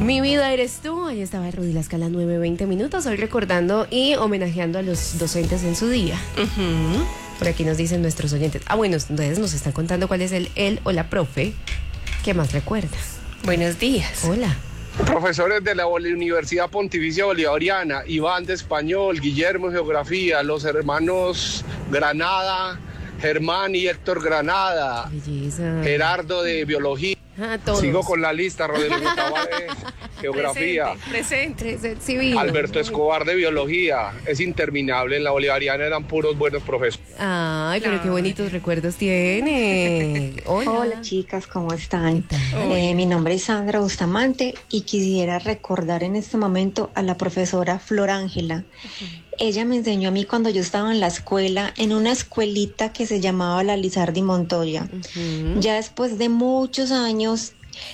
Mi vida eres tú. Ahí estaba Rudy La Escala, 9:20 minutos. Hoy recordando y homenajeando a los docentes en su día. Por aquí nos dicen nuestros oyentes. Bueno, entonces nos están contando cuál es él o la profe que más recuerda. Buenos días. Hola. Profesores de la Universidad Pontificia Bolivariana, Iván de Español, Guillermo de Geografía, los hermanos Granada, Germán y Héctor Granada, Belleza. Gerardo de Biología. Todos. Sigo con la lista, Rodrigo Tavares, Geografía, Presente. Civil. Alberto Escobar de Biología. Es interminable, en la Bolivariana eran puros buenos profesores. Ay, pero qué bonitos recuerdos tiene. Hola. Hola chicas, ¿cómo están? Hola. Mi nombre es Sandra Bustamante y quisiera recordar en este momento a la profesora Flor Ángela. Ella me enseñó a mí cuando yo estaba en la escuela, en una escuelita que se llamaba la Lizardi Montoya. Ya después de muchos años,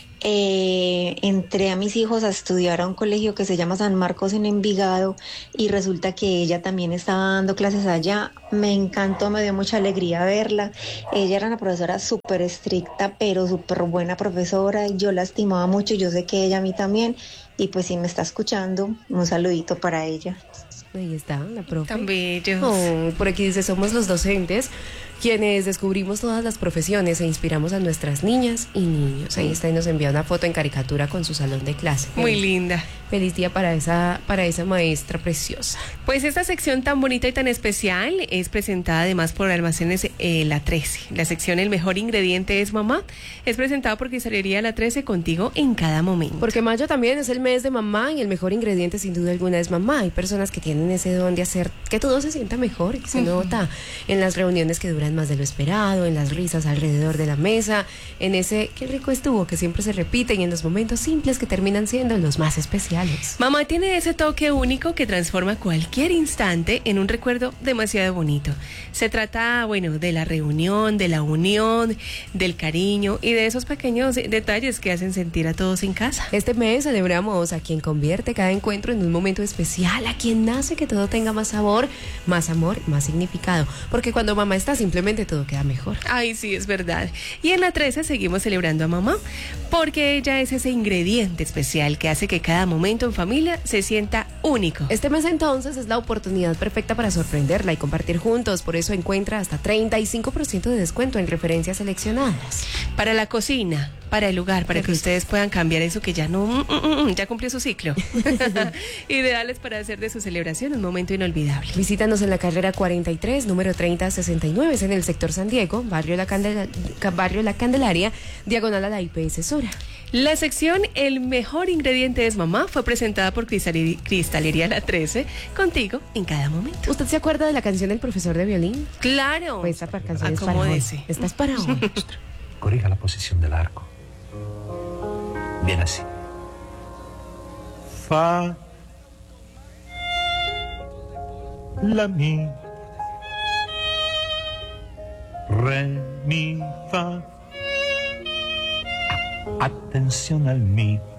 entré a mis hijos a estudiar a un colegio que se llama San Marcos en Envigado y resulta que ella también estaba dando clases allá. Me encantó, me dio mucha alegría verla. Ella era una profesora súper estricta, pero súper buena profesora y yo la estimaba mucho. Yo sé que ella a mí también. Y pues si me está escuchando, un saludito para ella. Ahí está, la profe. Tan bellos. Oh, por aquí dice, somos los docentes quienes descubrimos todas las profesiones e inspiramos a nuestras niñas y niños. Ahí está y nos envía una foto en caricatura con su salón de clase. Muy linda. Feliz día para esa maestra preciosa. Pues esta sección tan bonita y tan especial es presentada además por Almacenes La 13. La sección El mejor ingrediente es mamá es presentada por Cristalería La 13, contigo en cada momento. Porque mayo también es el mes de mamá y el mejor ingrediente sin duda alguna es mamá. Hay personas que tienen ese don de hacer que todo se sienta mejor y que se nota en las reuniones que duran más de lo esperado, en las risas alrededor de la mesa, en ese qué rico estuvo que siempre se repite y en los momentos simples que terminan siendo los más especiales. Mamá tiene ese toque único que transforma cualquier instante en un recuerdo demasiado bonito. Se trata, bueno, de la reunión, de la unión, del cariño y de esos pequeños detalles que hacen sentir a todos en casa. Este mes celebramos a quien convierte cada encuentro en un momento especial, a quien hace que todo tenga más sabor, más amor, más significado. Porque cuando mamá está, simplemente todo queda mejor. Ay, sí, es verdad. Y en la 13 seguimos celebrando a mamá, porque ella es ese ingrediente especial que hace que cada momento en familia se sienta único. Este mes entonces es la oportunidad perfecta para sorprenderla y compartir juntos. Por eso encuentra hasta 35% de descuento en referencias seleccionadas. Para la cocina, para el lugar, para que ustedes puedan cambiar eso que ya no, ya cumplió su ciclo. Ideales para hacer de su celebración un momento inolvidable. Visítanos en la carrera 43, número 3069, es en el sector San Diego, barrio La Candelaria, diagonal a la IPS Sura. La sección El mejor ingrediente es mamá fue presentada por Cristalería La 13, contigo en cada momento. ¿Usted se acuerda de la canción del profesor de violín? Claro. Pues esta canción es para hoy. Acomódese. Esta es para hoy. Corrija la posición del arco. Bien así. Fa, la, mi, re, mi, fa. Atención al mi.